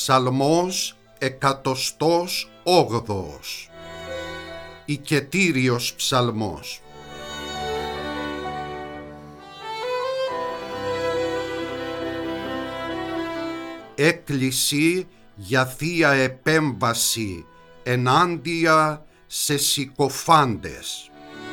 Ψαλμός 108. Οικετήριος ψαλμός. Έκκληση για θεία επέμβαση ενάντια σε συκοφάντες.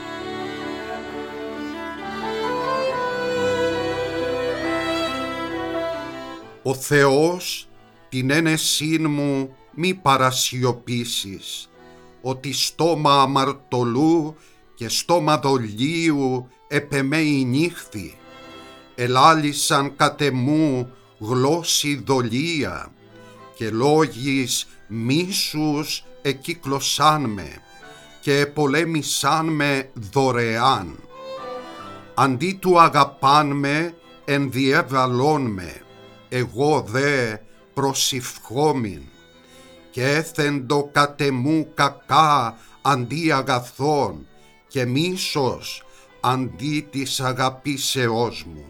Ο Θεός την ένεσήν μου μη παρασιωπήσεις, ότι στόμα αμαρτωλού και στόμα δολίου επεμέει νύχθη. Ελάλησαν κατ' εμού γλώσσι δολία και λόγεις μίσους εκύκλωσάν με και πολέμησάν με δωρεάν. Αντί του αγαπάν με ενδιέβαλόν με, εγώ δε προσευχόμην, και έθεντο κατ' εμού κακά αντί αγαθών και μίσος αντί της αγαπήσεώς μου.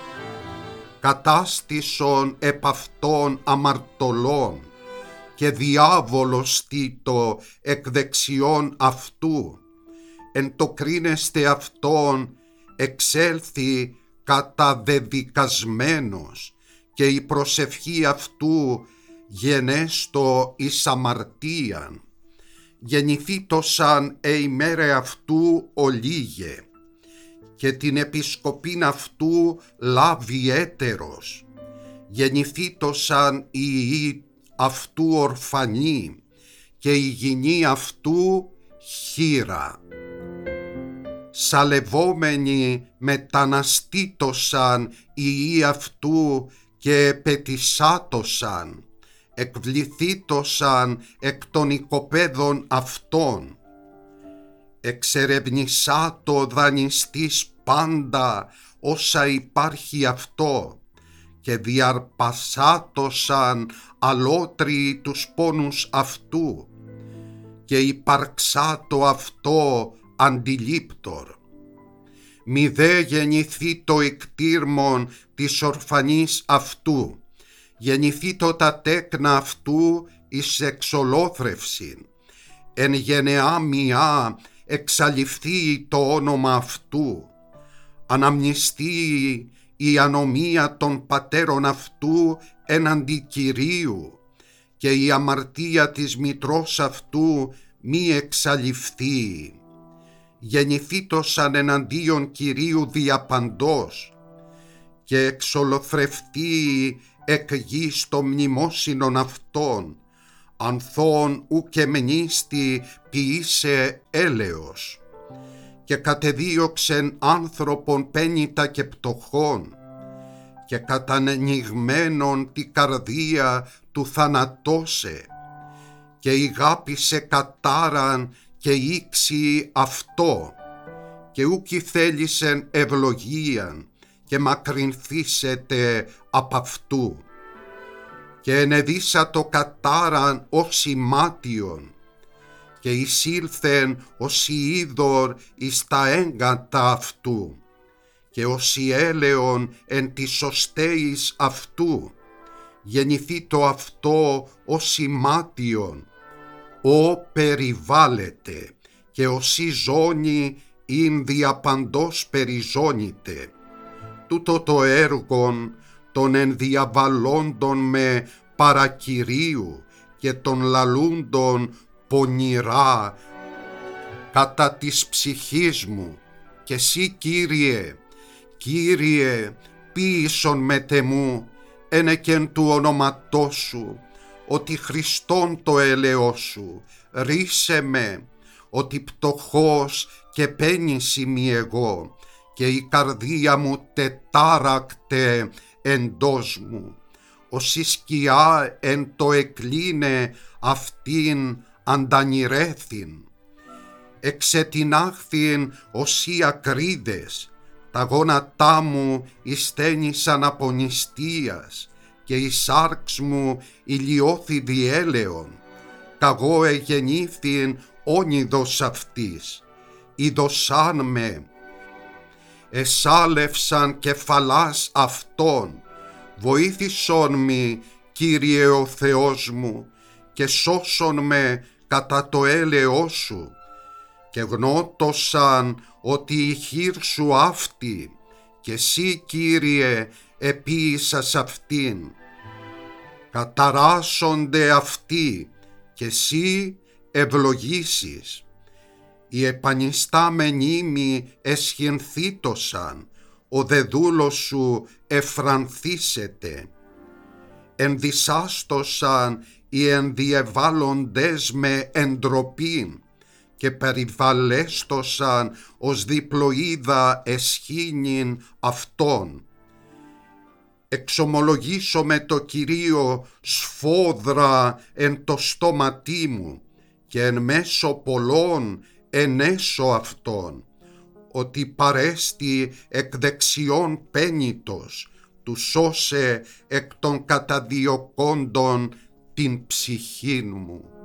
Κατάστησον επ' αυτών αμαρτωλών και διάβολος τίτο εκ δεξιών αυτού. Εν το κρίνεστε αυτόν εξέλθει καταδεδικασμένος και η προσευχή αυτού γενέστο εις αμαρτίαν. Γεννηθήτωσαν ημέρε αυτού ολίγε και την επισκοπήν αυτού λάβει έτερος. Γεννηθήτωσαν οι ιοί αυτού ορφανοί και η γυνή αυτού χήρα. Σαλευόμενοι μεταναστήτωσαν οι ιοί αυτού και επετισάτωσαν, εκβληθήτωσαν εκ των οικοπαίδων αυτών. Εξερευνησάτο δανειστής πάντα όσα υπάρχει αυτό και διαρπασάτωσαν αλότριοι τους πόνους αυτού και υπαρξάτο αυτό αντιλήπτορ. Μη δε γεννηθεί το εκτήρμον της ορφανής αυτού, γεννηθεί το τα τέκνα αυτού εις εξολόθρευσιν, εν γενεά μιά εξαλειφθεί το όνομα αυτού, αναμνηστεί η ανομία των πατέρων αυτού έναντι Κυρίου και η αμαρτία της μητρός αυτού μη εξαλειφθεί. Γεννηθήτωσαν εναντίον Κυρίου διαπαντός και εξολοθρευτεί εκ γης το μνημόσυνον αυτών, ανθών ουκ μνήστη ποιήσε έλεος, και κατεδίωξεν άνθρωπον πένητα και πτωχών και κατανοιγμένον τη καρδία του θανατώσε και ηγάπησε κατάραν και ήξι αυτό και ούκι θέλησεν ευλογίαν και μακρυνθήσετε απ' αυτού και ενεδίσα το κατάραν ως ημάτιον και εισήλθεν ως είδωρ εις τα έγκατα αυτού και ως έλεον εν της σωστέης αυτού. Γεννηθεί το αυτό ως ημάτιον, ο περιβάλλεται και όσοι ζώνη ειν διαπαντός περιζώνητε. Τούτο το έργον των ενδιαβαλλόντων με παρακυρίου και των λαλούντων πονηρά κατά της ψυχής μου, και εσύ Κύριε, Κύριε ποίησον μετεμού ένεκεν του ονόματός σου, ότι Χριστόν το έλεος σου, ρίσε με, ότι πτωχός και πένης είμαι εγώ, και η καρδία μου τετάρακτε εντός μου, ως η σκιά εν το εκλίνε αυτήν αντανηρέθην. Εξετινάχθην ως οι ακρίδες, τα γόνατά μου εισθένησαν από νηστείας και η σάρξ μου ηλιώθη διέλεον. Καγώ εγεννήθην όνειδος αυτής, ειδωσάν με, εσάλευσαν κεφαλάς αυτών, βοήθησόν μη Κύριε ο Θεός μου, και σώσον με κατά το έλεος σου, και γνώτωσαν ότι η χείρ σου αυτή, και εσύ, Κύριε, επίησας αυτήν. Καταράσσονται αυτοί, και εσύ ευλογήσεις. Οι επανιστάμενοι μη εσχυνθήτωσαν, ο δε δούλος σου εφρανθήσεται. Ενδυσάστοσαν οι ενδιεβάλλοντες με εντροπήν, και περιβαλέστοσαν ως διπλοίδα εσχήνην αυτών. Εξομολογήσω με το Κυρίο σφόδρα εν το στόματί μου, και εν μέσω πολλών ενέσω αυτών, ότι παρέστη εκ δεξιών πένητος, του σώσε εκ των καταδιωκόντων την ψυχήν μου.